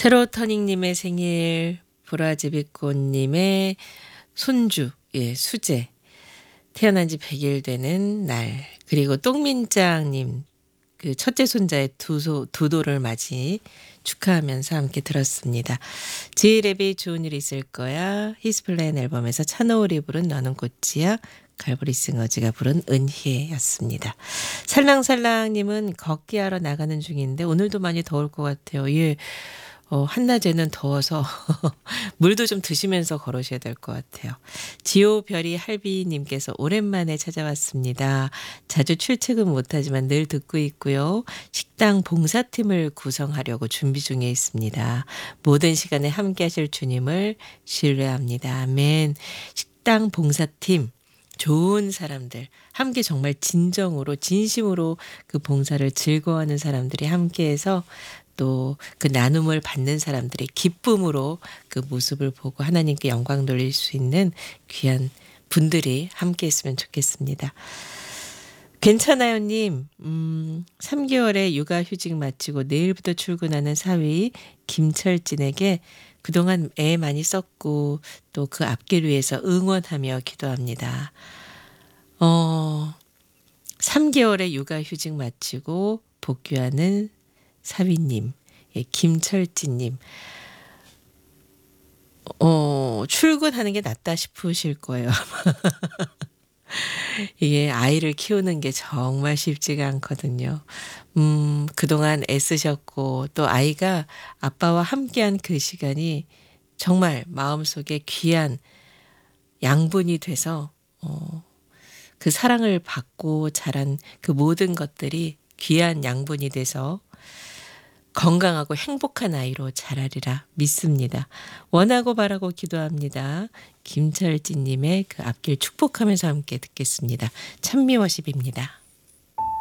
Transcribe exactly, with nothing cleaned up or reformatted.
세로터닝님의 생일, 보라제비꽃님의 손주, 예, 수제, 태어난 지 백 일 되는 날, 그리고 똥민짱님, 그 첫째 손자의 두소, 두도를 맞이 축하하면서 함께 들었습니다. 지휘랩이 좋은 일 있을 거야. 히스플랜 앨범에서 찬호울이 부른 너는 꽃이야. 갈브리싱어즈가 부른 은희였습니다. 살랑살랑님은 걷기 하러 나가는 중인데 오늘도 많이 더울 것 같아요. 예. 어, 한낮에는 더워서 물도 좀 드시면서 걸으셔야 될 것 같아요. 지오별이 할비님께서 오랜만에 찾아왔습니다. 자주 출첵은 못하지만 늘 듣고 있고요. 식당 봉사팀을 구성하려고 준비 중에 있습니다. 모든 시간에 함께 하실 주님을 신뢰합니다. 아멘. 식당 봉사팀. 좋은 사람들, 함께 정말 진정으로 진심으로 그 봉사를 즐거워하는 사람들이 함께해서 또 그 나눔을 받는 사람들의 기쁨으로 그 모습을 보고 하나님께 영광 돌릴 수 있는 귀한 분들이 함께 했으면 좋겠습니다. 괜찮아요 님. 음, 삼 개월의 육아휴직 마치고 내일부터 출근하는 사위 김철진에게 그동안 애 많이 썼고 또 그 앞길 위해서 응원하며 기도합니다. 어, 삼 개월의 육아휴직 마치고 복귀하는 사위님, 예, 김철진님. 어, 출근하는 게 낫다 싶으실 거예요. 이게 아이를 키우는 게 정말 쉽지가 않거든요. 음, 그동안 애쓰셨고 또 아이가 아빠와 함께한 그 시간이 정말 마음속에 귀한 양분이 돼서 어, 그 사랑을 받고 자란 그 모든 것들이 귀한 양분이 돼서 건강하고 행복한 아이로 자라리라 믿습니다. 원하고 바라고 기도합니다. 김철진님의 그 앞길 축복하면서 함께 듣겠습니다. 찬미워십입니다.